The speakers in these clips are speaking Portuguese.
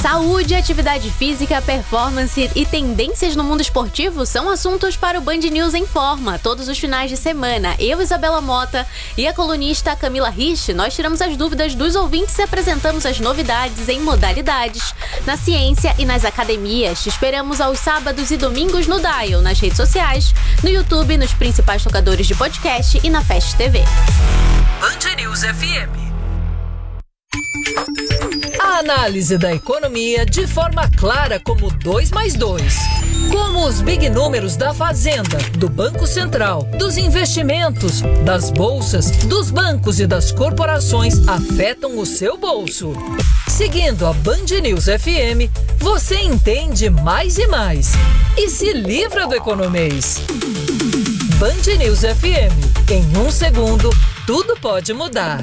Saúde, atividade física, performance e tendências no mundo esportivo são assuntos para o Band News em Forma. Todos os finais de semana, eu, Isabela Mota, e a colunista Camila Rich, nós tiramos as dúvidas dos ouvintes e apresentamos as novidades em modalidades, na ciência e nas academias. Te esperamos aos sábados e domingos no Dial, nas redes sociais, no YouTube, nos principais tocadores de podcast e na Fast TV. Band News FM. A análise da economia de forma clara como 2 mais 2. Como os big números da Fazenda, do Banco Central, dos investimentos, das bolsas, dos bancos e das corporações afetam o seu bolso. Seguindo a Band News FM, você entende mais e mais. E se livra do economês. Band News FM. Em 1 segundo, tudo pode mudar.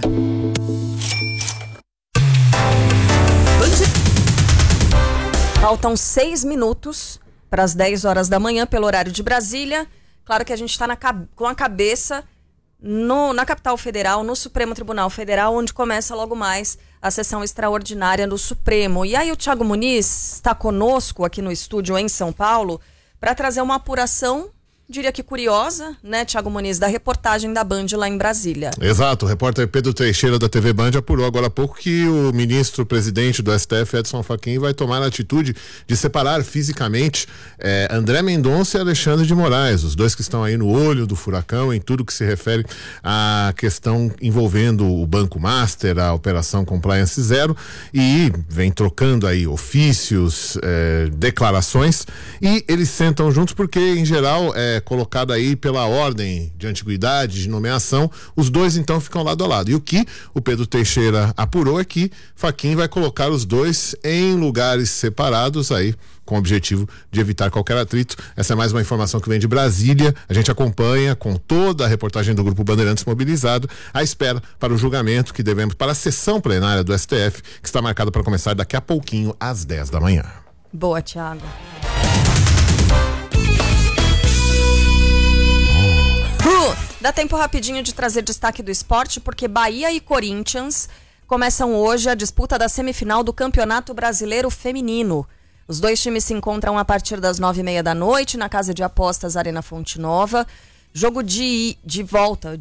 Faltam 6 minutos para as 10 horas da manhã, pelo horário de Brasília. Claro que a gente está com a cabeça na capital federal, no Supremo Tribunal Federal, onde começa logo mais a sessão extraordinária do Supremo. E aí o Thiago Muniz está conosco aqui no estúdio em São Paulo para trazer uma apuração, diria que curiosa, né, Thiago Muniz, da reportagem da Band lá em Brasília. Exato, o repórter Pedro Teixeira da TV Band apurou agora há pouco que o ministro-presidente do STF, Edson Fachin, vai tomar a atitude de separar fisicamente André Mendonça e Alexandre de Moraes, os dois que estão aí no olho do furacão em tudo que se refere à questão envolvendo o Banco Master, a Operação Compliance Zero, e vem trocando aí ofícios, declarações, e eles sentam juntos porque, em geral, colocado aí pela ordem de antiguidade, de nomeação, os dois então ficam lado a lado. E o que o Pedro Teixeira apurou é que Fachin vai colocar os dois em lugares separados aí, com o objetivo de evitar qualquer atrito. Essa é mais uma informação que vem de Brasília. A gente acompanha com toda a reportagem do Grupo Bandeirantes mobilizado, à espera para o julgamento que devemos, para a sessão plenária do STF, que está marcada para começar daqui a pouquinho, às 10 da manhã. Boa, Thiago. Dá tempo rapidinho de trazer destaque do esporte, porque Bahia e Corinthians começam hoje a disputa da semifinal do Campeonato Brasileiro Feminino. Os dois times se encontram a partir das 9h30 da noite na Casa de Apostas Arena Fonte Nova. Jogo de volta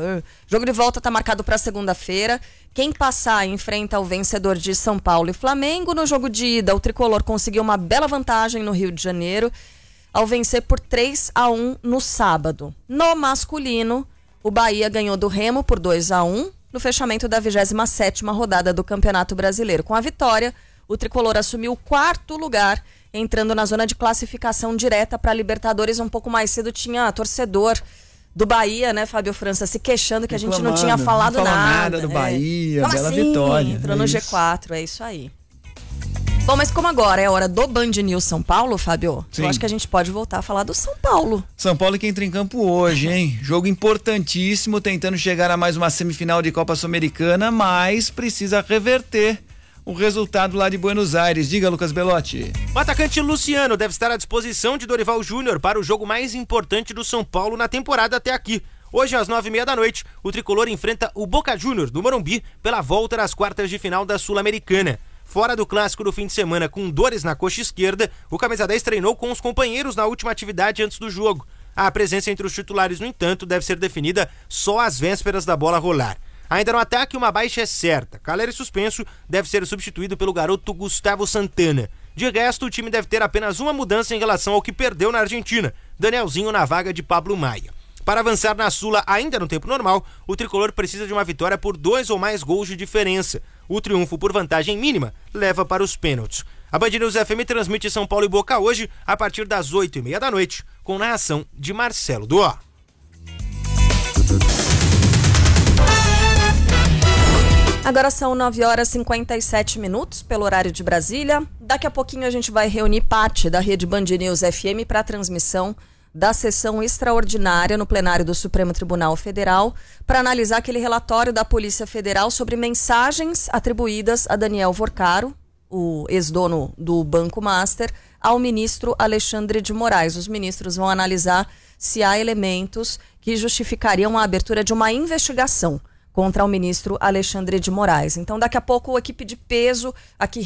está marcado para segunda-feira. Quem passar enfrenta o vencedor de São Paulo e Flamengo. No jogo de ida, o tricolor conseguiu uma bela vantagem no Rio de Janeiro, ao vencer por 3-1 no sábado. No masculino, o Bahia ganhou do Remo por 2-1 no fechamento da 27ª rodada do Campeonato Brasileiro. Com a vitória, o tricolor assumiu o 4º lugar, entrando na zona de classificação direta para a Libertadores. Um pouco mais cedo tinha torcedor do Bahia, né, Fábio França, se queixando que a gente não tinha falado nada do Bahia, Como bela assim? vitória. Entrou no G4, é isso aí. Bom, mas como agora é hora do Band News São Paulo, Fábio, Sim. eu acho que a gente pode voltar a falar do São Paulo. São Paulo que entra em campo hoje, hein? Jogo importantíssimo, tentando chegar a mais uma semifinal de Copa Sul-Americana, mas precisa reverter o resultado lá de Buenos Aires. Diga, Lucas Belotti. O atacante Luciano deve estar à disposição de Dorival Júnior para o jogo mais importante do São Paulo na temporada até aqui. Hoje, às 9h30 da noite, o tricolor enfrenta o Boca Juniors do Morumbi pela volta das quartas de final da Sul-Americana. Fora do clássico do fim de semana com dores na coxa esquerda, o camisa 10 treinou com os companheiros na última atividade antes do jogo. A presença entre os titulares, no entanto, deve ser definida só às vésperas da bola rolar. Ainda no ataque, uma baixa é certa. Calleri suspenso deve ser substituído pelo garoto Gustavo Santana. De resto, o time deve ter apenas uma mudança em relação ao que perdeu na Argentina, Danielzinho na vaga de Pablo Maia. Para avançar na Sula ainda no tempo normal, o tricolor precisa de uma vitória por 2 ou mais gols de diferença. O triunfo por vantagem mínima leva para os pênaltis. A Band News FM transmite São Paulo e Boca hoje, a partir das 8h30 da noite, com narração de Marcelo Duó. Agora são 9h57 pelo horário de Brasília. Daqui a pouquinho a gente vai reunir parte da rede Band News FM para a transmissão da sessão extraordinária no plenário do Supremo Tribunal Federal para analisar aquele relatório da Polícia Federal sobre mensagens atribuídas a Daniel Vorcaro, o ex-dono do Banco Master, ao ministro Alexandre de Moraes. Os ministros vão analisar se há elementos que justificariam a abertura de uma investigação contra o ministro Alexandre de Moraes. Então, daqui a pouco, a equipe de peso aqui